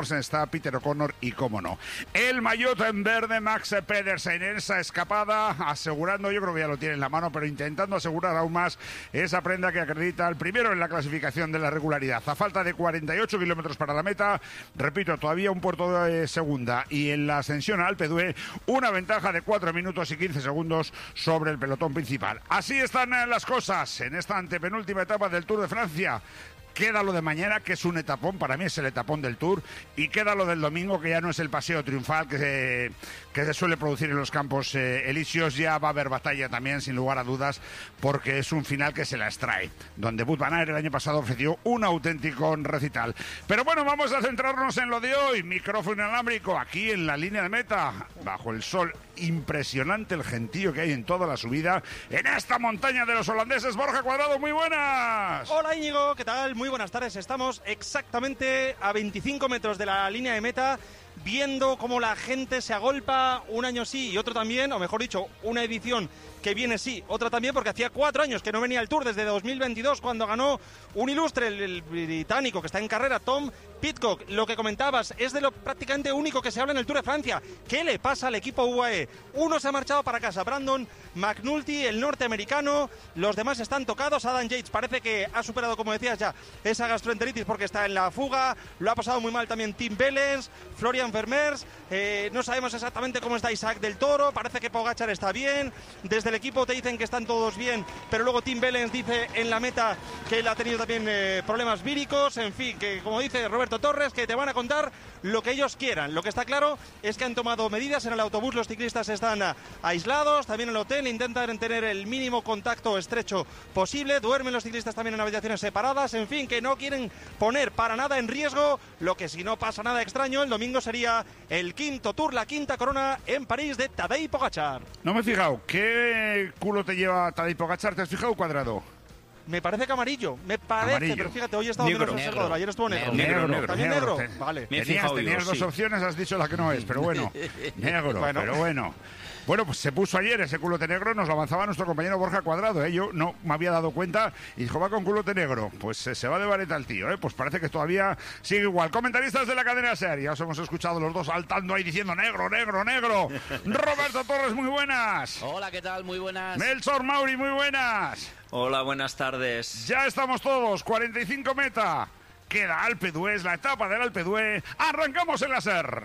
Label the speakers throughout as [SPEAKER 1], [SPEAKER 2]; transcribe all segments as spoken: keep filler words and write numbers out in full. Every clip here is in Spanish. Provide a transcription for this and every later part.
[SPEAKER 1] está Peter O'Connor y, cómo no, el maillot en verde Max Pedersen en esa escapada, asegurando, yo creo que ya lo tiene en la mano, pero intentando asegurar aún más esa prenda que acredita el primero en la clasificación de la regularidad. A falta de cuarenta y ocho kilómetros para la meta, repito, todavía un puerto de segunda y en la ascensión a Alpe d'Huez una ventaja de cuatro minutos y quince segundos sobre el pelotón principal. Así están las cosas en esta antepenúltima etapa del Tour de Francia. Queda lo de mañana, que es un etapón, para mí es el etapón del Tour, y queda lo del domingo, que ya no es el paseo triunfal que se, que se suele producir en los Campos eh, Elíseos. Ya va a haber batalla también, sin lugar a dudas, porque es un final que se la extrae, donde Wout van Aert el año pasado ofreció un auténtico recital. Pero bueno, vamos a centrarnos en lo de hoy. Micrófono inalámbrico aquí en la línea de meta, bajo el sol. Impresionante el gentío que hay en toda la subida en esta montaña de los holandeses. Borja Cuadrado, muy buenas.
[SPEAKER 2] Hola Íñigo, ¿qué tal? Muy buenas tardes. Estamos exactamente a veinticinco metros de la línea de meta, viendo cómo la gente se agolpa un año sí y otro también, o mejor dicho, una edición que viene sí, otra también, porque hacía cuatro años que no venía el Tour, desde dos mil veintidós, cuando ganó un ilustre, el, el británico que está en carrera, Tom Pidcock. Lo que comentabas es de lo prácticamente único que se habla en el Tour de Francia. ¿Qué le pasa al equipo U A E? Uno se ha marchado para casa, Brandon McNulty, el norteamericano, los demás están tocados. Adam Yates parece que ha superado, como decías ya, esa gastroenteritis porque está en la fuga. Lo ha pasado muy mal también Tim Wellens, Florian Vermeers, eh, no sabemos exactamente cómo está Isaac del Toro, parece que Pogačar está bien. Desde el equipo te dicen que están todos bien, pero luego Tim Wellens dice en la meta que él ha tenido también eh, problemas víricos. En fin, que como dice Roberto Torres, que te van a contar lo que ellos quieran. Lo que está claro es que han tomado medidas en el autobús, los ciclistas están a, aislados, también en el hotel intentan tener el mínimo contacto estrecho posible, duermen los ciclistas también en habitaciones separadas. En fin, que no quieren poner para nada en riesgo lo que, si no pasa nada extraño, el domingo sería el quinto Tour, la quinta corona en París de Tadej Pogačar.
[SPEAKER 1] No me he fijado, ¿qué culo te lleva Tadej Pogačar? ¿Te has fijado, Cuadrado?
[SPEAKER 2] Me parece que amarillo, me parece, amarillo. Pero fíjate, hoy he estado
[SPEAKER 3] negro,
[SPEAKER 2] menos
[SPEAKER 3] negro,
[SPEAKER 2] observador, ayer estuvo negro.
[SPEAKER 3] Negro, negro, negro.
[SPEAKER 2] ¿También negro?
[SPEAKER 1] negro.
[SPEAKER 2] Vale.
[SPEAKER 1] Me
[SPEAKER 3] tenías
[SPEAKER 1] fijado, tenías
[SPEAKER 3] yo,
[SPEAKER 1] dos
[SPEAKER 3] sí.
[SPEAKER 1] opciones, has dicho la que no es, pero bueno, negro,
[SPEAKER 2] bueno.
[SPEAKER 1] pero bueno. Bueno, pues se puso ayer ese culote negro, nos lo avanzaba nuestro compañero Borja Cuadrado, ¿eh? Yo no me había dado cuenta y dijo, va con culote negro. Pues eh, se va de vareta el tío, ¿eh? Pues parece que todavía sigue igual. Comentaristas de la cadena SER, ya os hemos escuchado los dos saltando ahí diciendo negro, negro, negro. Roberto Torres, muy buenas.
[SPEAKER 4] Hola, ¿qué tal? Muy buenas.
[SPEAKER 1] Melchor Mauri, muy buenas.
[SPEAKER 3] Hola, buenas tardes.
[SPEAKER 1] Ya estamos todos, cuarenta y cinco meta. Queda Alpe d'Huez, la etapa del Alpe d'Huez. Arrancamos en la SER.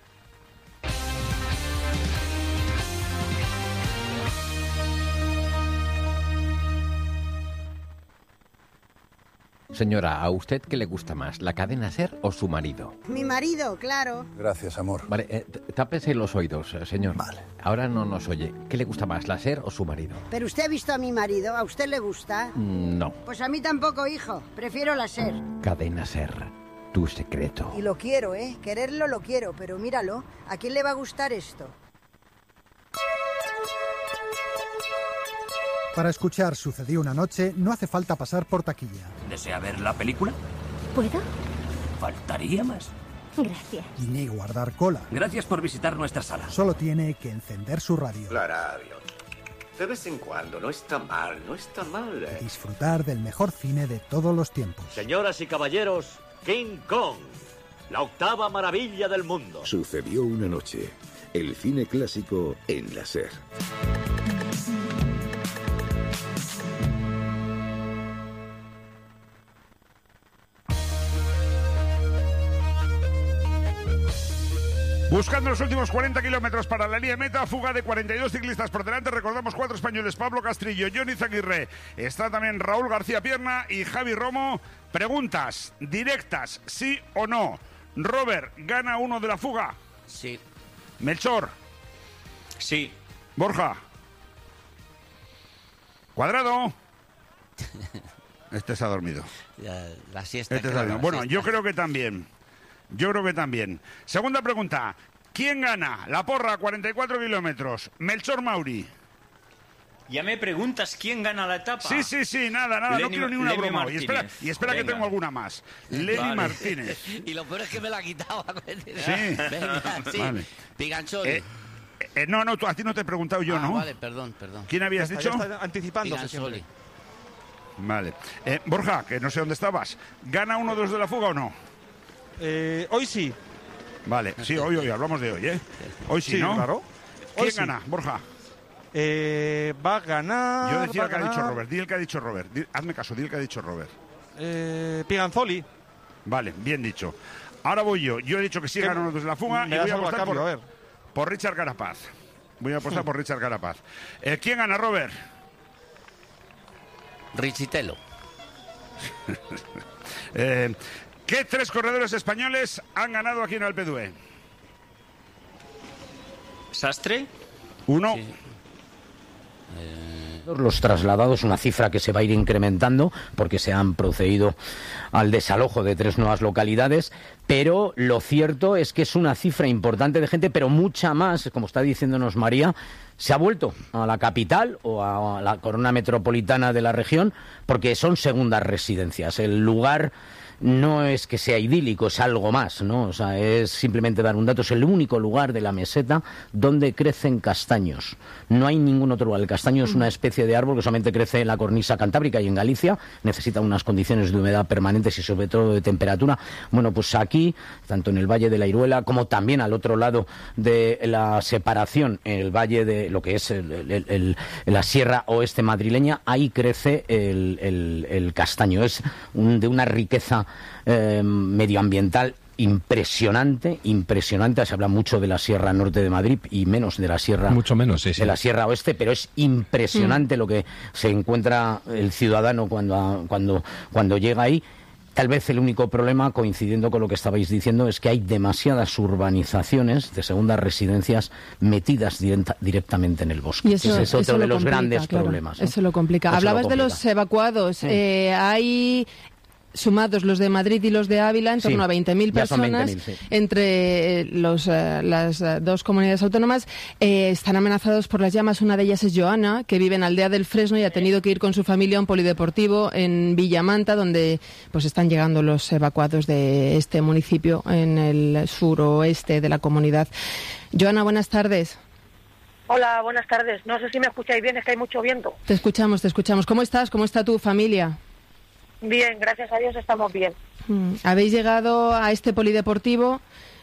[SPEAKER 5] Señora, ¿a usted qué le gusta más, la cadena SER o su marido?
[SPEAKER 6] Mi marido, claro.
[SPEAKER 7] Gracias, amor.
[SPEAKER 5] Vale, eh, tápese los oídos, eh, señor.
[SPEAKER 7] Vale.
[SPEAKER 5] Ahora no nos oye. ¿Qué le gusta más, la SER o su marido?
[SPEAKER 6] Pero usted ha visto a mi marido, ¿a usted le gusta?
[SPEAKER 5] Mm, no.
[SPEAKER 6] Pues a mí tampoco, hijo. Prefiero la SER.
[SPEAKER 5] Cadena SER, tu secreto.
[SPEAKER 6] Y lo quiero, ¿eh? Quererlo lo quiero, pero míralo. ¿A quién le va a gustar esto?
[SPEAKER 8] Para escuchar Sucedió una noche, no hace falta pasar por taquilla.
[SPEAKER 9] ¿Desea ver la película?
[SPEAKER 10] ¿Puedo?
[SPEAKER 9] Faltaría más.
[SPEAKER 10] Gracias.
[SPEAKER 8] Y ni guardar cola.
[SPEAKER 9] Gracias por visitar nuestra sala.
[SPEAKER 8] Solo tiene que encender su radio.
[SPEAKER 11] La radio. De vez en cuando, no está mal, no está mal.
[SPEAKER 8] Y disfrutar del mejor cine de todos los tiempos.
[SPEAKER 12] Señoras y caballeros, King Kong, la octava maravilla del mundo.
[SPEAKER 13] Sucedió una noche. El cine clásico en la SER.
[SPEAKER 1] Buscando los últimos cuarenta kilómetros para la línea de meta, fuga de cuarenta y dos ciclistas por delante. Recordamos cuatro españoles: Pablo Castrillo, Johnny Zaguirre, está también Raúl García Pierna y Javi Romo. Preguntas directas, sí o no. Robert, ¿gana uno de la fuga?
[SPEAKER 4] Sí.
[SPEAKER 1] Melchor.
[SPEAKER 3] Sí.
[SPEAKER 1] Borja. Cuadrado. Este se ha dormido.
[SPEAKER 4] Ya, la siesta.
[SPEAKER 1] Este se ha
[SPEAKER 4] claro,
[SPEAKER 1] dormido.
[SPEAKER 4] la
[SPEAKER 1] Bueno,
[SPEAKER 4] siesta.
[SPEAKER 1] yo creo que también. Yo creo que también. Segunda pregunta. ¿Quién gana la porra cuarenta y cuatro kilómetros? Melchor Mauri.
[SPEAKER 3] ¿Ya me preguntas quién gana la etapa?
[SPEAKER 1] Sí, sí, sí, nada, nada,
[SPEAKER 3] Lenny,
[SPEAKER 1] no quiero ni una
[SPEAKER 3] Lenny
[SPEAKER 1] broma.
[SPEAKER 3] Martínez.
[SPEAKER 1] Y espera, y espera que tengo alguna más. Lenny
[SPEAKER 3] Vale.
[SPEAKER 1] Martínez.
[SPEAKER 4] Y lo peor es que me la quitaba.
[SPEAKER 1] Sí.
[SPEAKER 4] Venga, sí.
[SPEAKER 1] Vale.
[SPEAKER 4] Pigancholi.
[SPEAKER 1] Eh, eh, no, no, tú, a ti no te he preguntado yo,
[SPEAKER 4] ah,
[SPEAKER 1] ¿no?
[SPEAKER 4] Vale, perdón, perdón.
[SPEAKER 1] ¿Quién habías
[SPEAKER 2] Ya está,
[SPEAKER 1] dicho?
[SPEAKER 2] ya está anticipándose
[SPEAKER 4] Pigancholi.
[SPEAKER 2] siempre.
[SPEAKER 1] Vale. Eh, Borja, que no sé dónde estabas. ¿Gana uno de los de la fuga o no?
[SPEAKER 2] Eh, hoy sí,
[SPEAKER 1] Vale, sí, hoy, hoy, hablamos de hoy, ¿eh? Hoy sí,
[SPEAKER 2] Sí,
[SPEAKER 1] ¿no?
[SPEAKER 2] claro.
[SPEAKER 1] ¿Quién
[SPEAKER 2] Hoy sí.
[SPEAKER 1] gana, Borja?
[SPEAKER 2] Eh, va a ganar...
[SPEAKER 1] Yo decía
[SPEAKER 2] va
[SPEAKER 1] el que
[SPEAKER 2] a
[SPEAKER 1] ha dicho
[SPEAKER 2] ganar,
[SPEAKER 1] Robert, di el que ha dicho Robert. Di- hazme caso, di el que ha dicho Robert.
[SPEAKER 2] Eh, Piganzoli.
[SPEAKER 1] Vale, bien dicho. Ahora voy yo. Yo he dicho que sí
[SPEAKER 2] ¿Qué?
[SPEAKER 1] ganan los de la fuga y
[SPEAKER 2] Me
[SPEAKER 1] voy
[SPEAKER 2] das
[SPEAKER 1] a
[SPEAKER 2] algo a
[SPEAKER 1] apostar
[SPEAKER 2] cambio,
[SPEAKER 1] por,
[SPEAKER 2] a ver.
[SPEAKER 1] por Richard Carapaz. Voy a apostar por Richard Carapaz. Eh, ¿Quién gana, Robert?
[SPEAKER 4] Richitelo.
[SPEAKER 1] Eh, ¿Qué tres corredores españoles han ganado aquí en Alpe d'Huez?
[SPEAKER 3] ¿Sastre?
[SPEAKER 1] Uno.
[SPEAKER 4] Sí. Los trasladados, una cifra que se va a ir incrementando porque se han procedido al desalojo de tres nuevas localidades, pero lo cierto es que es una cifra importante de gente, pero mucha más, como está diciéndonos María, se ha vuelto a la capital o a la corona metropolitana de la región porque son segundas residencias. El lugar no es que sea idílico, es algo más, ¿no? O sea, es simplemente dar un dato, es el único lugar de la meseta donde crecen castaños. No hay ningún otro lugar. El castaño es una especie de árbol que solamente crece en la cornisa cantábrica y en Galicia, necesita unas condiciones de humedad permanentes y sobre todo de temperatura. Bueno, pues aquí, tanto en el Valle de la Iruela como también al otro lado de la separación, en el Valle de lo que es el, el, el, la Sierra Oeste madrileña, ahí crece el, el, el castaño. Es un, de una riqueza Eh, medioambiental impresionante, impresionante. Se habla mucho de la Sierra Norte de Madrid y menos de la Sierra
[SPEAKER 7] mucho menos, sí, sí.
[SPEAKER 1] de la Sierra Oeste, pero es impresionante mm. lo que se encuentra el ciudadano cuando, cuando, cuando llega ahí. Tal vez el único problema, coincidiendo con lo que estabais diciendo, es que hay demasiadas urbanizaciones de segundas residencias metidas directa, directamente en el bosque.
[SPEAKER 10] Y eso,
[SPEAKER 1] Ese es otro
[SPEAKER 10] eso
[SPEAKER 1] de los
[SPEAKER 10] complica,
[SPEAKER 1] grandes
[SPEAKER 10] claro,
[SPEAKER 1] problemas, ¿no?
[SPEAKER 10] Eso lo complica.
[SPEAKER 1] Eso
[SPEAKER 10] Hablabas
[SPEAKER 1] lo complica.
[SPEAKER 10] de los evacuados. Sí. Eh, hay... sumados los de Madrid y los de Ávila, en torno sí, a veinte mil personas, veinte mil, sí. entre los, uh, las uh, dos comunidades autónomas, eh, están amenazados por las llamas. Una de ellas es Joana, que vive en Aldea del Fresno y ha tenido que ir con su familia a un polideportivo en Villamanta, donde pues están llegando los evacuados de este municipio en el suroeste de la comunidad. Joana, buenas tardes.
[SPEAKER 14] Hola, buenas tardes. No sé si me escucháis bien, es que hay mucho viento.
[SPEAKER 10] Te escuchamos, te escuchamos. ¿Cómo estás? ¿Cómo está tu familia?
[SPEAKER 14] Bien, gracias a Dios estamos bien.
[SPEAKER 10] Mm. Habéis llegado a este polideportivo,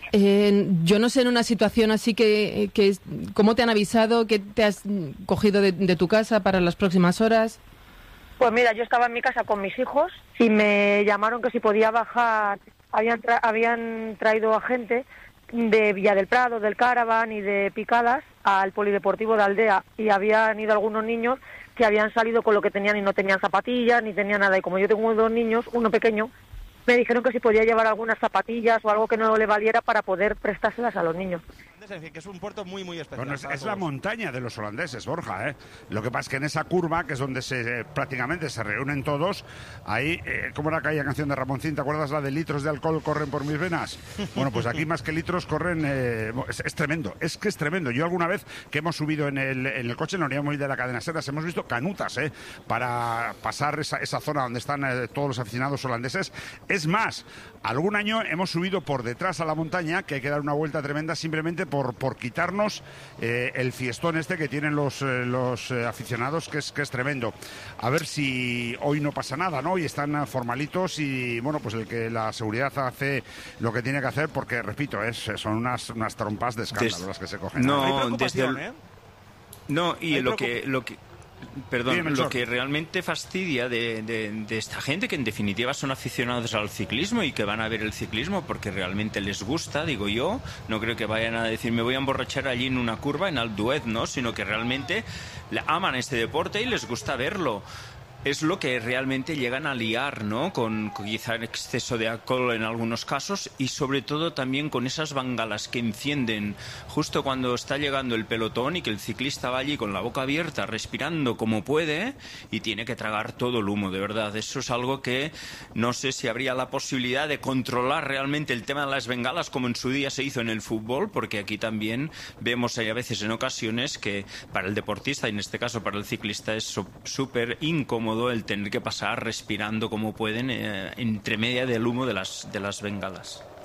[SPEAKER 10] eh, yo no sé, en una situación así que, que ¿cómo te han avisado? ¿Qué te has cogido de, de tu casa para las próximas horas?
[SPEAKER 14] Pues mira, yo estaba en mi casa con mis hijos y me llamaron que si podía bajar. Habían, tra- habían traído a gente de Villa del Prado, del Caravan y de Picadas al polideportivo de Aldea, y habían ido algunos niños que habían salido con lo que tenían y no tenían zapatillas ni tenían nada, y como yo tengo dos niños, uno pequeño, me dijeron que si podía llevar algunas zapatillas o algo que no le valiera para poder prestárselas a los niños.
[SPEAKER 2] Es decir, que es un puerto muy, muy especial.
[SPEAKER 1] Bueno, es, es la montaña de los holandeses, Borja, ¿eh? Lo que pasa es que en esa curva, que es donde se eh, prácticamente se reúnen todos, ahí, eh, ¿cómo era aquella canción de Ramoncín? ¿Te acuerdas la de litros de alcohol corren por mis venas? Bueno, pues aquí más que litros corren... Eh, es, es tremendo, es que es tremendo. Yo alguna vez que hemos subido en el, en el coche, en la unidad móvil de la cadena Seras, hemos visto canutas, ¿eh? Para pasar esa, esa zona donde están eh, todos los aficionados holandeses. Es más, algún año hemos subido por detrás a la montaña, que hay que dar una vuelta tremenda simplemente por, por quitarnos eh, el fiestón este que tienen los, eh, los eh, aficionados, que es, que es tremendo. A ver si hoy no pasa nada, ¿no? Y están formalitos y, bueno, pues el que la seguridad hace lo que tiene que hacer, porque, repito, es, son unas, unas trompas de escándalo Des... las que se cogen.
[SPEAKER 3] No, desde el... ¿eh? No, y lo que, lo que... Perdón,
[SPEAKER 1] Dime,
[SPEAKER 3] lo que realmente fastidia de, de, de esta gente, que en definitiva son aficionados al ciclismo y que van a ver el ciclismo porque realmente les gusta, digo yo, no creo que vayan a decir me voy a emborrachar allí en una curva en Alpe d'Huez, ¿no? Sino que realmente aman este deporte y les gusta verlo. Es lo que realmente llegan a liar, ¿no? Con, con quizá exceso de alcohol en algunos casos, y sobre todo también con esas bangalas que encienden justo cuando está llegando el pelotón y que el ciclista va allí con la boca abierta, respirando como puede y tiene que tragar todo el humo, de verdad. Eso es algo que no sé si habría la posibilidad de controlar realmente el tema de las bengalas como en su día se hizo en el fútbol, porque aquí también vemos a veces en ocasiones que para el deportista, y en este caso para el ciclista, es súper incómodo el tener que pasar respirando como pueden eh, entre media del humo de las, de las bengalas.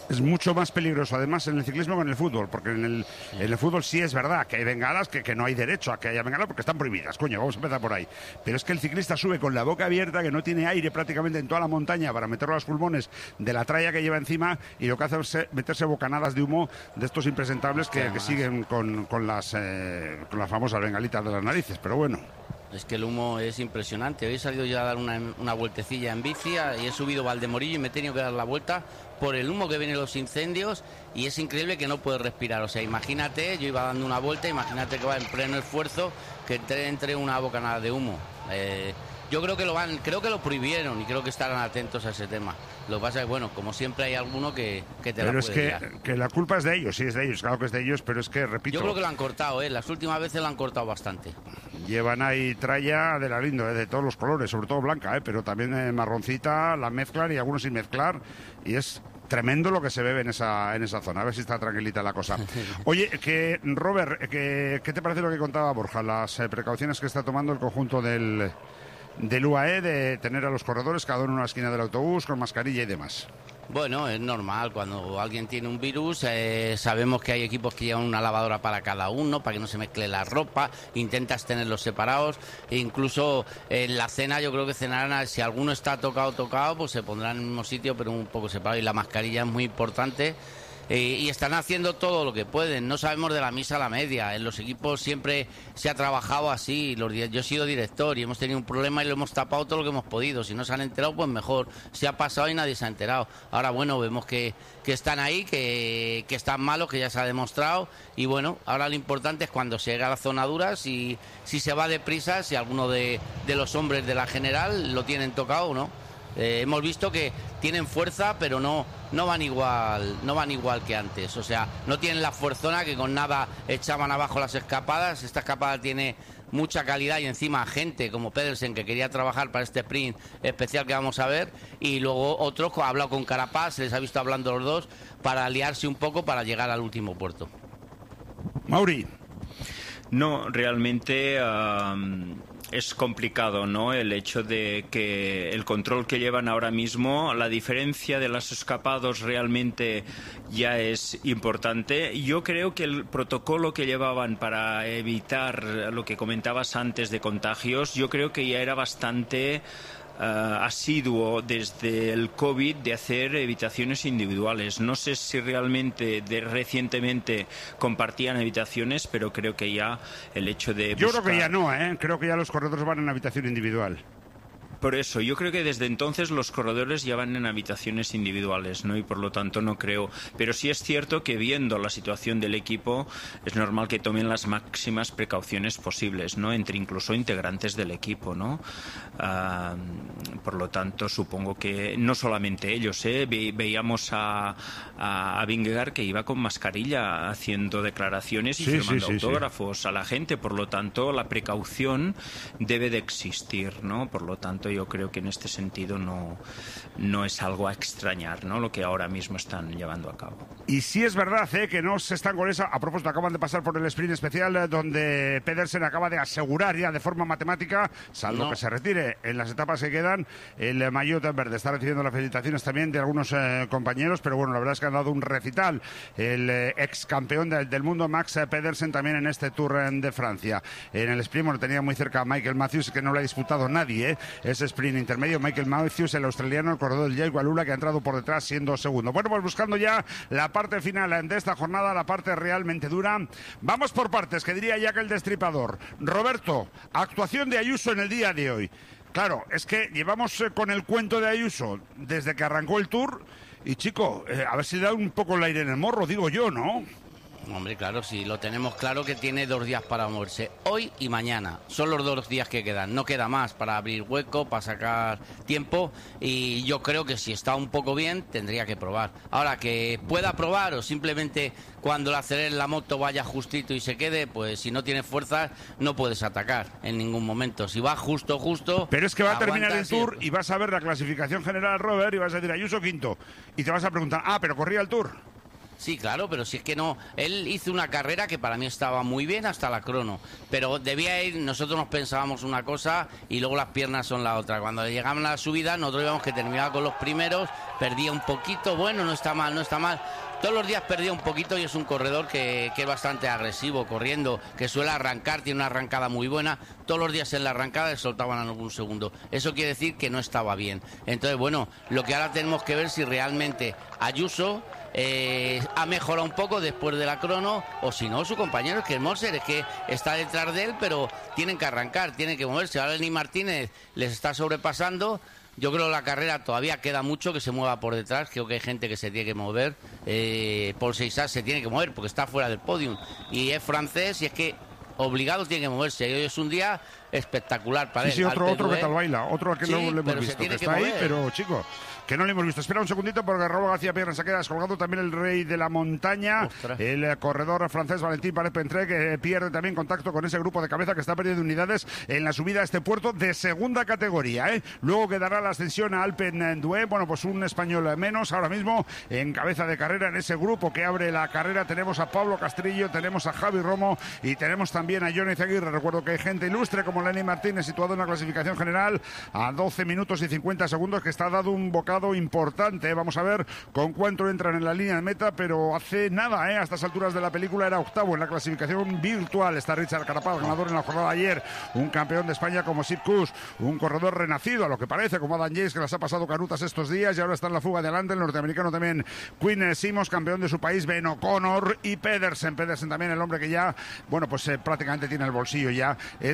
[SPEAKER 1] es mucho más peligroso, además, en el ciclismo que en el fútbol, porque en el, en el fútbol sí es verdad que hay bengalas, que, que no hay derecho a que haya bengalas porque están prohibidas, coño, vamos a empezar por ahí. Pero es que el ciclista sube con la boca abierta, que no tiene aire prácticamente en toda la montaña para meterlo a los pulmones de la tralla que lleva encima, y lo que hace es meterse bocanadas de humo de estos impresentables que, que siguen con, con, las, eh, con las famosas bengalitas de las narices, pero bueno.
[SPEAKER 7] Es que el humo es impresionante. Hoy he salido yo a dar una, una vueltecilla en bici y he subido Valdemorillo y me he tenido que dar la vuelta por el humo que viene de los incendios, y es increíble que no puedes respirar. O sea, imagínate, yo iba dando una vuelta, imagínate que va en pleno esfuerzo, que entre, entre una bocanada de humo. Eh, yo creo que lo van, creo que lo prohibieron y creo que estarán atentos a ese tema. Lo que pasa es que, bueno, como siempre hay alguno que, que te
[SPEAKER 1] pero
[SPEAKER 7] la
[SPEAKER 1] es
[SPEAKER 7] puede
[SPEAKER 1] que,
[SPEAKER 7] liar.
[SPEAKER 1] que la culpa es de ellos, sí, es de ellos, claro que es de ellos, pero es que, repito...
[SPEAKER 7] Yo creo que lo han cortado, ¿eh? Las últimas veces lo han cortado bastante.
[SPEAKER 1] Llevan ahí tralla de la lindo, ¿eh? De todos los colores, sobre todo blanca, ¿eh? Pero también eh, marroncita, la mezclan y algunos sin mezclar, y es tremendo lo que se bebe en esa, en esa zona. A ver si está tranquilita la cosa. Oye, que Robert, que, ¿qué te parece lo que contaba Borja? Las eh, precauciones que está tomando el conjunto del... del U A E, de tener a los corredores cada uno en una esquina del autobús con mascarilla y demás.
[SPEAKER 7] Bueno, es normal, cuando alguien tiene un virus, eh, sabemos que hay equipos que llevan una lavadora para cada uno, para que no se mezcle la ropa, intentas tenerlos separados, e incluso en la cena yo creo que cenarán, si alguno está tocado, tocado, pues se pondrán en el mismo sitio, pero un poco separado, y la mascarilla es muy importante. Eh, y están haciendo todo lo que pueden. No sabemos de la misa a la media. En los equipos siempre se ha trabajado así. Los, yo he sido director y hemos tenido un problema y lo hemos tapado todo lo que hemos podido. Si no se han enterado, pues mejor. Se ha pasado y nadie se ha enterado. Ahora, bueno, vemos que, que están ahí, que, que están malos, que ya se ha demostrado. Y bueno, ahora lo importante es cuando se llega a la zona dura, si, si se va deprisa, si alguno de, de los hombres de la general lo tienen tocado o no. Eh, hemos visto que tienen fuerza, pero no no van igual no van igual que antes. O sea, no tienen la fuerzona que con nada echaban abajo las escapadas. Esta escapada tiene mucha calidad y encima gente como Pedersen, que quería trabajar para este sprint especial que vamos a ver, y luego otros, ha hablado con Carapaz, se les ha visto hablando los dos para liarse un poco para llegar al último puerto.
[SPEAKER 1] Mauri.
[SPEAKER 3] No, realmente... Um... es complicado, ¿no? El hecho de que el control que llevan ahora mismo, la diferencia de los escapados realmente ya es importante. Yo creo que el protocolo que llevaban para evitar lo que comentabas antes de contagios, yo creo que ya era bastante Uh, asiduo desde el COVID de hacer habitaciones individuales. No sé si realmente de, recientemente compartían habitaciones, pero creo que ya el hecho de buscar...
[SPEAKER 1] Yo creo que ya no, ¿eh? Creo que ya los corredores van en habitación individual.
[SPEAKER 3] Por eso, yo creo que desde entonces los corredores ya van en habitaciones individuales, ¿no? Y por lo tanto no creo... Pero sí es cierto que viendo la situación del equipo es normal que tomen las máximas precauciones posibles, ¿no? Entre incluso integrantes del equipo, ¿no? Uh, por lo tanto, supongo que no solamente ellos, ¿eh? Ve, veíamos a, a, a Vingegaard que iba con mascarilla haciendo declaraciones y sí, firmando sí, sí, autógrafos sí. a la gente. Por lo tanto, la precaución debe de existir, ¿no? Por lo tanto, yo creo que en este sentido no, no es algo a extrañar, ¿no? Lo que ahora mismo están llevando a cabo.
[SPEAKER 1] Y sí es verdad, ¿eh? Que no se están con esa... A propósito, acaban de pasar por el sprint especial eh, donde Pedersen acaba de asegurar ya de forma matemática, salvo no. que se retire en las etapas que quedan, el eh, maillot en verde. Está recibiendo las felicitaciones también de algunos eh, compañeros, pero bueno, la verdad es que han dado un recital. El eh, ex campeón de, del mundo, Max eh, Pedersen, también en este Tour eh, de Francia. En el sprint, bueno, tenía muy cerca a Michael Matthews, que no lo ha disputado nadie, ¿eh? Ese sprint intermedio, Michael Matthews, el australiano, el corredor del Jay Gualula, que ha entrado por detrás siendo segundo. Bueno, pues buscando ya la parte final de esta jornada, la parte realmente dura. Vamos por partes, que diría ya que el destripador. Roberto, actuación de Ayuso en el día de hoy. Claro, es que llevamos eh, con el cuento de Ayuso desde que arrancó el Tour y, chico, eh, a ver si da un poco el aire en el morro, digo yo, ¿no?
[SPEAKER 7] Hombre, claro, sí, lo tenemos claro que tiene dos días para moverse, hoy y mañana. Son los dos días que quedan, no queda más para abrir hueco, para sacar tiempo, y yo creo que si está un poco bien, tendría que probar. Ahora, que pueda probar o simplemente cuando le acelere la moto vaya justito y se quede, pues si no tienes fuerzas no puedes atacar en ningún momento. Si va justo, justo...
[SPEAKER 1] Pero es que va a terminar el Tour siempre. Y vas a ver la clasificación general, Robert, y vas a decir Ayuso quinto, y te vas a preguntar, ah, pero corría el Tour.
[SPEAKER 7] Sí, claro, pero si es que no, él hizo una carrera que para mí estaba muy bien hasta la crono, pero debía ir, nosotros nos pensábamos una cosa y luego las piernas son la otra. Cuando llegaban a la subida, nosotros íbamos que terminaba con los primeros, perdía un poquito, bueno, no está mal, no está mal. Todos los días perdía un poquito y es un corredor que, que es bastante agresivo, corriendo, que suele arrancar, tiene una arrancada muy buena. Todos los días en la arrancada le soltaban en algún segundo. Eso quiere decir que no estaba bien. Entonces, bueno, lo que ahora tenemos que ver si realmente Ayuso eh, ha mejorado un poco después de la crono, o si no, su compañero, que es Moser, es que está detrás de él, pero tienen que arrancar, tienen que moverse. Ahora Lenny Martínez les está sobrepasando. Yo creo que la carrera todavía queda mucho que se mueva por detrás. Creo que hay gente que se tiene que mover. Eh, Paul Seixas se tiene que mover porque está fuera del podium. Y es francés y es que obligado tiene que moverse. Hoy es un día espectacular para
[SPEAKER 1] sí,
[SPEAKER 7] él.
[SPEAKER 1] Sí, otro, otro que tal baila. Otro que sí, no le hemos visto. Que está que ahí, pero chico, que no le hemos visto. Espera un segundito porque Robo García Pierre se queda descolgado. También el rey de la montaña. Ostras. El eh, corredor francés Valentín Paret-Pentré, que eh, pierde también contacto con ese grupo de cabeza que está perdiendo unidades en la subida a este puerto de segunda categoría. ¿eh? Luego quedará la ascensión a Alpendue. Bueno, pues un español menos. Ahora mismo en cabeza de carrera en ese grupo que abre la carrera tenemos a Pablo Castrillo, tenemos a Javi Romo y tenemos también a Johnny Zaguirre. Recuerdo que hay gente ilustre como Lenny Martínez situado en la clasificación general a doce minutos y cincuenta segundos, que está dado un bocado importante. Vamos a ver con cuánto entran en la línea de meta, pero hace nada, ¿eh? a estas alturas de la película era octavo en la clasificación virtual. Está Richard Carapaz, ganador en la jornada de ayer, un campeón de España como Sid Kuss, un corredor renacido a lo que parece, como Adam Yates, que las ha pasado canutas estos días y ahora está en la fuga adelante. El norteamericano también Quinn Simmons, campeón de su país, Ben O'Connor y Pedersen. Pedersen también, el hombre que ya, bueno, pues eh, prácticamente tiene el bolsillo ya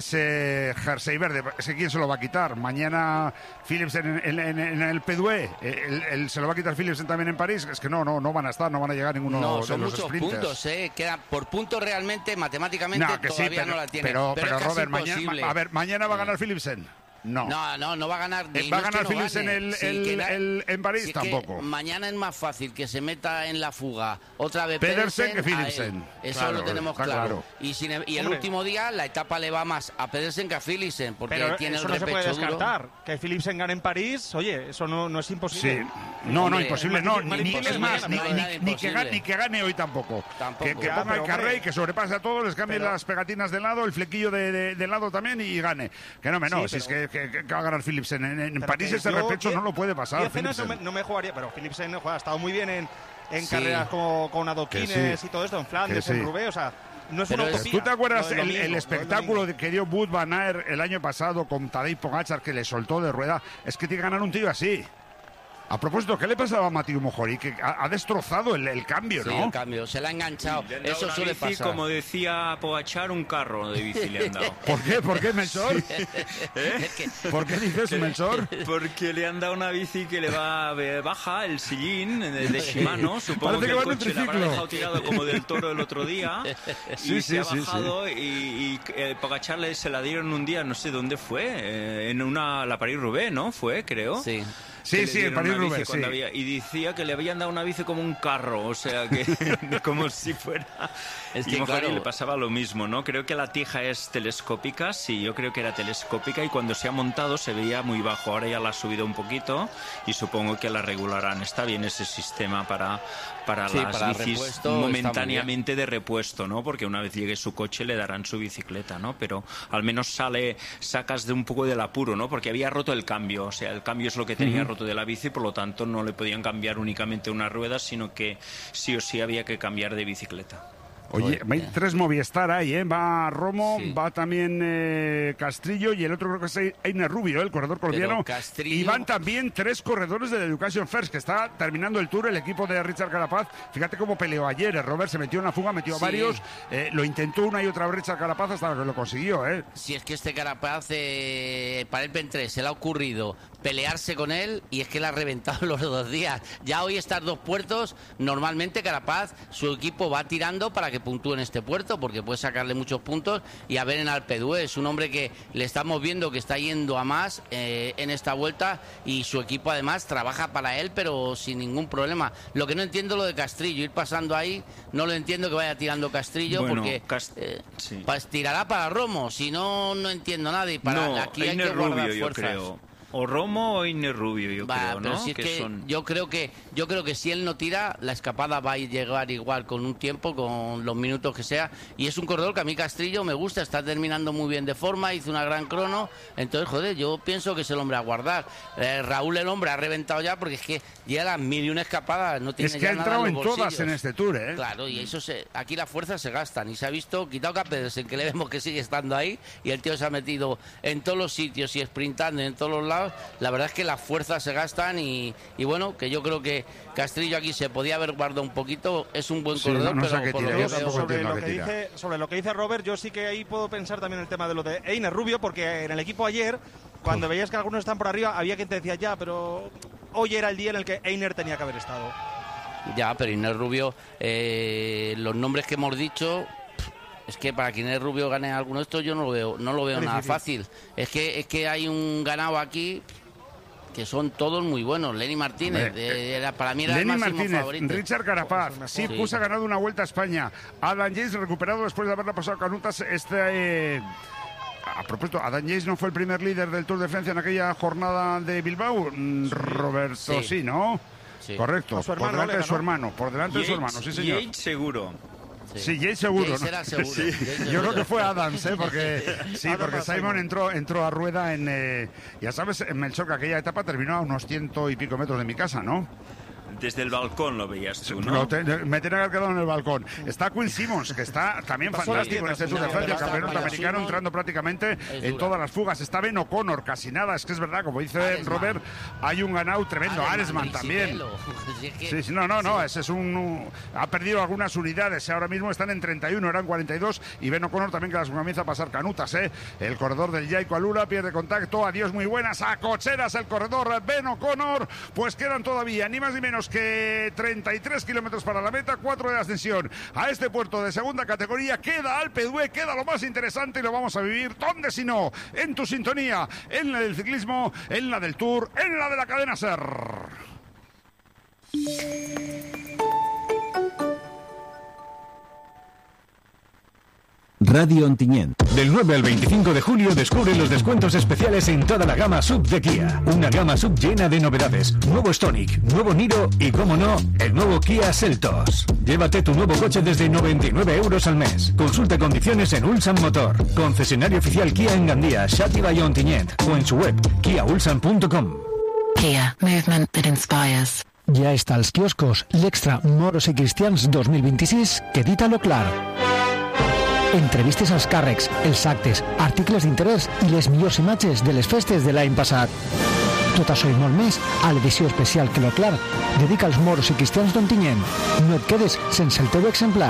[SPEAKER 1] ese jersey verde. Es que ¿quién se lo va a quitar? Mañana Philipsen en, en, en el P D E, el, el, se lo va a quitar Philipsen también en París. Es que no, no, no van a estar, no van a llegar ninguno
[SPEAKER 7] no,
[SPEAKER 1] de
[SPEAKER 7] son
[SPEAKER 1] los
[SPEAKER 7] muchos
[SPEAKER 1] sprinters.
[SPEAKER 7] puntos, eh. Queda por puntos realmente, matemáticamente
[SPEAKER 1] no, que
[SPEAKER 7] todavía
[SPEAKER 1] sí, pero,
[SPEAKER 7] no la tiene.
[SPEAKER 1] Pero, pero,
[SPEAKER 7] pero
[SPEAKER 1] pero Robert, mañana, a ver, mañana va a ganar Philipsen. No.
[SPEAKER 7] no, no, no va a ganar.
[SPEAKER 1] Eh, ¿Va a ganar
[SPEAKER 7] no
[SPEAKER 1] Phillips en, el, sí, el,
[SPEAKER 7] da,
[SPEAKER 1] el, en París?
[SPEAKER 7] Sí,
[SPEAKER 1] tampoco.
[SPEAKER 7] Mañana es más fácil que se meta en la fuga otra vez
[SPEAKER 1] Pedersen,
[SPEAKER 7] Pedersen
[SPEAKER 1] que Philipsen.
[SPEAKER 7] Eso
[SPEAKER 1] claro,
[SPEAKER 7] lo tenemos claro.
[SPEAKER 1] claro.
[SPEAKER 7] Y, sin, y el último día la etapa le va más a Pedersen que a Philipsen, porque
[SPEAKER 2] pero
[SPEAKER 7] tiene
[SPEAKER 2] eso
[SPEAKER 7] el
[SPEAKER 2] no se puede descartar.
[SPEAKER 7] Duro.
[SPEAKER 2] Que Philipsen gane en París, oye, eso no, no es imposible.
[SPEAKER 1] Sí. No, no, imposible, no. Ni, ni,
[SPEAKER 2] es
[SPEAKER 1] más, ni, ni, ni, que gane, ni que gane hoy tampoco.
[SPEAKER 7] tampoco.
[SPEAKER 1] Que, que
[SPEAKER 2] ya,
[SPEAKER 1] ponga el carré y que sobrepase a todos, les cambie
[SPEAKER 2] pero,
[SPEAKER 1] las pegatinas de lado, el flequillo de, de, de lado también y gane. Que no me no, sí, si pero, es que, que, que va a ganar Philipsen. En, en París ese yo, repecho no lo puede pasar.
[SPEAKER 2] No me, no me jugaría, pero Philipsen ha estado muy bien en, en sí. carreras como con adoquines sí. y todo esto, en Flandes, sí. en Roubaix, o sea, no es pero una utopía.
[SPEAKER 1] ¿Tú te acuerdas el,
[SPEAKER 2] domingo,
[SPEAKER 1] el espectáculo que dio Wout van Aert el año pasado con Tadej Pogačar, que le soltó de rueda? Es que tiene que ganar un tío así. A propósito, ¿qué le pasaba a Mathieu Mohori? Que ha, ha destrozado el, el cambio, ¿no?
[SPEAKER 7] Sí, el cambio, se la ha enganchado. Eso suele
[SPEAKER 3] bici,
[SPEAKER 7] pasar.
[SPEAKER 3] Como decía Pogačar, un carro de bici le han dado.
[SPEAKER 1] ¿Por qué? ¿Por qué, Melchor? Sí. ¿Eh? ¿Por qué dices, Melchor?
[SPEAKER 3] Porque le han dado una bici que le va baja, el sillín de, de Shimano. Supongo
[SPEAKER 1] Parece
[SPEAKER 3] que,
[SPEAKER 1] que
[SPEAKER 3] el coche le habrá dejado tirado como del Toro el otro día.
[SPEAKER 1] Sí,
[SPEAKER 3] y
[SPEAKER 1] sí,
[SPEAKER 3] se ha
[SPEAKER 1] sí,
[SPEAKER 3] bajado
[SPEAKER 1] sí.
[SPEAKER 3] y, y eh, Pogačar le, se la dieron un día, no sé dónde fue, eh, en una la París-Roubaix, ¿no? Fue, creo.
[SPEAKER 7] Sí.
[SPEAKER 1] Sí, sí, el París-Roubaix, sí.
[SPEAKER 3] Había, y decía que le habían dado una bici como un carro, o sea, que como si fuera...
[SPEAKER 7] Es
[SPEAKER 3] y
[SPEAKER 7] que, claro,
[SPEAKER 3] le pasaba lo mismo, ¿no? Creo que la tija es telescópica, sí, yo creo que era telescópica y cuando se ha montado se veía muy bajo. Ahora ya la ha subido un poquito y supongo que la regularán. Está bien ese sistema para, para
[SPEAKER 7] sí,
[SPEAKER 3] las
[SPEAKER 7] para
[SPEAKER 3] bicis
[SPEAKER 7] repuesto,
[SPEAKER 3] momentáneamente de repuesto, ¿no? Porque una vez llegue su coche le darán su bicicleta, ¿no? Pero al menos sale, sacas de un poco del apuro, ¿no? Porque había roto el cambio, o sea, el cambio es lo que tenía uh-huh. roto de la bici, por lo tanto no le podían cambiar únicamente unas ruedas, sino que sí o sí había que cambiar de bicicleta.
[SPEAKER 1] Oye, hay tres Movistar ahí, ¿eh? Va Romo, sí. va también eh, Castrillo y el otro creo que es Einer Rubio, ¿eh? El corredor colombiano.
[SPEAKER 7] Castrillo...
[SPEAKER 1] Y van también tres corredores de la Education First, que está terminando el Tour, el equipo de Richard Carapaz. Fíjate cómo peleó ayer, Robert se metió en la fuga, metió
[SPEAKER 7] sí.
[SPEAKER 1] a varios, eh, lo intentó una y otra vez Richard Carapaz hasta que lo consiguió, ¿eh?
[SPEAKER 7] Si es que este Carapaz, eh, para el Pentré, se le ha ocurrido pelearse con él y es que le ha reventado los dos días. Ya hoy estas dos puertos, normalmente Carapaz, su equipo va tirando para que puntúe en este puerto porque puede sacarle muchos puntos y a ver en Alpe d'Huez es un hombre que le estamos viendo que está yendo a más eh, en esta vuelta y su equipo además trabaja para él pero sin ningún problema. Lo que no entiendo lo de Castrillo, ir pasando ahí, no lo entiendo que vaya tirando Castrillo bueno, porque Cast... eh, sí. pues tirará para Romo, si no, no entiendo nada y para
[SPEAKER 3] no,
[SPEAKER 7] aquí hay
[SPEAKER 3] Einer
[SPEAKER 7] que guardar
[SPEAKER 3] Rubio,
[SPEAKER 7] fuerzas.
[SPEAKER 3] Yo creo. O Romo o Einer Rubio, yo
[SPEAKER 7] Va,
[SPEAKER 3] creo,
[SPEAKER 7] pero
[SPEAKER 3] ¿no?
[SPEAKER 7] Si es
[SPEAKER 3] que
[SPEAKER 7] que
[SPEAKER 3] son...
[SPEAKER 7] yo creo que yo creo que si él no tira, la escapada va a llegar igual con un tiempo, con los minutos que sea. Y es un corredor que a mí Castrillo me gusta, está terminando muy bien de forma, hizo una gran crono. Entonces, joder, yo pienso que es el hombre a guardar. Eh, Raúl, el hombre, ha reventado ya porque es que llega a las mil y una escapadas, no tiene
[SPEAKER 1] Es que
[SPEAKER 7] ya
[SPEAKER 1] ha
[SPEAKER 7] nada
[SPEAKER 1] entrado
[SPEAKER 7] en
[SPEAKER 1] en
[SPEAKER 7] los
[SPEAKER 1] todas
[SPEAKER 7] bolsillos.
[SPEAKER 1] en este tour, ¿eh?
[SPEAKER 7] Claro, y eso se, aquí las fuerzas se gastan. Y se ha visto, quitado Capedersen, que le vemos que sigue estando ahí, y el tío se ha metido en todos los sitios y sprintando en todos los lados. La verdad es que las fuerzas se gastan y, y bueno, que yo creo que Castrillo aquí se podía haber guardado un poquito. Es un buen
[SPEAKER 1] Sí,
[SPEAKER 7] corredor,
[SPEAKER 1] no, no sé
[SPEAKER 7] pero
[SPEAKER 1] a qué
[SPEAKER 7] por lo
[SPEAKER 1] tira,
[SPEAKER 7] que
[SPEAKER 1] yo
[SPEAKER 7] veo-
[SPEAKER 1] tampoco
[SPEAKER 2] sobre
[SPEAKER 1] entiendo a
[SPEAKER 2] lo,
[SPEAKER 1] qué
[SPEAKER 2] que
[SPEAKER 1] tira.
[SPEAKER 2] dice, sobre lo que dice Robert, yo sí que ahí puedo pensar también el tema de lo de Einer Rubio, porque en el equipo ayer, cuando veías que algunos están por arriba, había quien te decía ya, pero hoy era el día en el que Einer tenía que haber estado.
[SPEAKER 7] Ya, pero Inés Rubio, eh, los nombres que hemos dicho, es que para que Inés Rubio gane alguno de estos yo no lo veo, no lo veo
[SPEAKER 2] Es
[SPEAKER 7] nada
[SPEAKER 2] difícil.
[SPEAKER 7] fácil. Es que es que hay un ganado aquí que son todos muy buenos. Lenny Martínez,
[SPEAKER 1] Hombre,
[SPEAKER 7] eh, era, para mí era
[SPEAKER 1] Lenny
[SPEAKER 7] el máximo
[SPEAKER 1] Martínez,
[SPEAKER 7] favorito.
[SPEAKER 1] Richard Carapaz, sí,
[SPEAKER 7] Sí.
[SPEAKER 1] Pusa ha ganado una Vuelta a España. Adam Yates recuperado después de haberla pasado a Canutas. Este, eh, a propósito, Adam Yates no fue el primer líder del Tour de Francia en aquella jornada de Bilbao. Mm, Roberto, sí,
[SPEAKER 7] Sí.
[SPEAKER 1] ¿no?
[SPEAKER 7] Sí.
[SPEAKER 1] Correcto,
[SPEAKER 2] A su
[SPEAKER 1] por
[SPEAKER 2] hermano
[SPEAKER 1] delante
[SPEAKER 2] le
[SPEAKER 1] de su
[SPEAKER 2] ganó.
[SPEAKER 1] hermano, por delante de su
[SPEAKER 3] Yates-
[SPEAKER 1] hermano, sí señor.
[SPEAKER 3] Yates seguro.
[SPEAKER 1] Sí, Yates seguro.
[SPEAKER 7] Yates
[SPEAKER 1] ¿no?
[SPEAKER 7] era seguro,
[SPEAKER 1] Sí.
[SPEAKER 7] Yates
[SPEAKER 1] Yo
[SPEAKER 7] seguro.
[SPEAKER 1] creo que fue Adams, ¿eh? Porque, sí,
[SPEAKER 2] Adams
[SPEAKER 1] porque
[SPEAKER 2] a
[SPEAKER 1] Simon
[SPEAKER 2] Simon.
[SPEAKER 1] entró, entró a rueda en... eh, ya sabes, en Melchor, que aquella etapa terminó a unos ciento y pico metros de mi casa, ¿no?
[SPEAKER 3] Desde el balcón lo veías tú,
[SPEAKER 1] Lo
[SPEAKER 3] ¿no?
[SPEAKER 1] te- me tenía que haber quedado en el balcón. Está Quinn Simmons, que está también
[SPEAKER 2] Pasó
[SPEAKER 1] fantástico en
[SPEAKER 2] las
[SPEAKER 1] este Tour de
[SPEAKER 7] no,
[SPEAKER 1] Francia,
[SPEAKER 7] pero
[SPEAKER 1] campeón
[SPEAKER 7] está
[SPEAKER 1] norteamericano,
[SPEAKER 7] Simmons
[SPEAKER 1] entrando prácticamente
[SPEAKER 7] es
[SPEAKER 1] en
[SPEAKER 7] dura.
[SPEAKER 1] todas las fugas. Está Ben O'Connor, casi nada. Es que es verdad, como dice
[SPEAKER 7] Aresman.
[SPEAKER 1] Robert, hay un ganado tremendo. Aresman
[SPEAKER 7] Aresman,
[SPEAKER 1] también.
[SPEAKER 7] Ricciello. Si es que-
[SPEAKER 1] Sí, sí, no, no, no, ese es un, un- ha perdido algunas unidades, ahora mismo están en treinta y uno, eran cuarenta y dos, y Ben O'Connor también que las comienza a pasar canutas, ¿eh? El corredor del Jaico Alula pierde contacto, adiós muy buenas, a cocheras el corredor Ben O'Connor, pues quedan todavía ni más ni menos que treinta y tres kilómetros para la meta, cuatro de ascensión a este puerto de segunda categoría, queda Alpe d'Huez, queda lo más interesante y lo vamos a vivir, ¿dónde si no? En tu sintonía, en la del ciclismo, en la del Tour, en la de la cadena SER.
[SPEAKER 15] Radio Ontinyent. Del nueve al veinticinco de julio descubre los descuentos especiales en toda la gama sub de Kia. Una gama sub llena de novedades. Nuevo Stonic, nuevo Niro y, como no, el nuevo Kia Seltos. Llévate tu nuevo coche desde noventa y nueve euros al mes. Consulta condiciones en Ulsan Motor. Concesionario oficial Kia en Gandía, Xàtiva y Ontinyent. O en su web, kia ulsan punto com.
[SPEAKER 16] Kia, movement that inspires.
[SPEAKER 17] Ja està als quioscos l'Extra Moros i Cristians dos mil vint-i-sis que edita-lo clar. Entrevistes als càrrecs, els actes, articles d'interès i les millors imatges de les festes de l'any passat. Tot això i molt més a l'edició especial que lo clar dedica als moros i cristians d'Ontinyent. No et quedes sense el teu exemplar.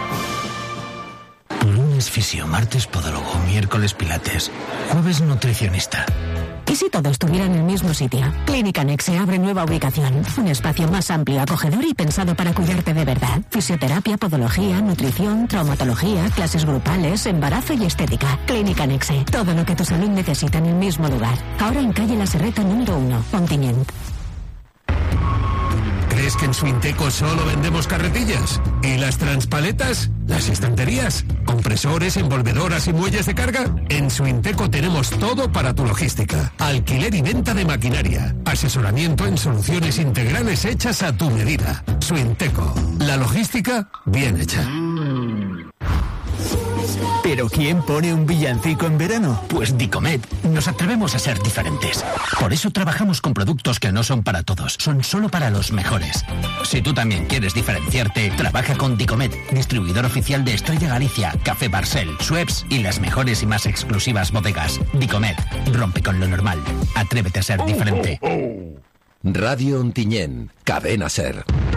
[SPEAKER 18] Lunes fisio, martes podólogo, miércoles pilates, jueves nutricionista.
[SPEAKER 16] ¿Y si todo estuviera en el mismo sitio? Clínica Nexe abre nueva ubicación. Un espacio más amplio, acogedor y pensado para cuidarte de verdad. Fisioterapia, podología, nutrición, traumatología, clases grupales, embarazo y estética. Clínica Nexe. Todo lo que tu salud necesita en el mismo lugar. Ahora en calle La Serreta número uno, Ontinyent.
[SPEAKER 18] ¿Crees que en Suinteco solo vendemos carretillas? ¿Y las transpaletas? ¿Las estanterías? ¿Compresores, envolvedoras y muelles de carga? En Suinteco tenemos todo para tu logística. Alquiler y venta de maquinaria. Asesoramiento en soluciones integrales hechas a tu medida. Suinteco. La logística bien hecha.
[SPEAKER 19] ¿Pero quién pone un villancico en verano? Pues Dicomet. Nos atrevemos a ser diferentes. Por eso trabajamos con productos que no son para todos, son solo para los mejores. Si tú también quieres diferenciarte, trabaja con Dicomet, distribuidor oficial de Estrella Galicia, Café Barcel, Schweppes y las mejores y más exclusivas bodegas. Dicomet, rompe con lo normal. Atrévete a ser diferente.
[SPEAKER 13] Radio Ontinyent, cadena SER.